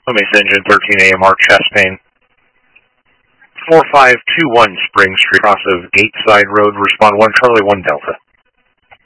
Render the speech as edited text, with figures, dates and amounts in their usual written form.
Mesa Engine 13 AMR chest pain. 4521 Spring Street, cross of Gateside Road, respond 1 Charlie 1 Delta.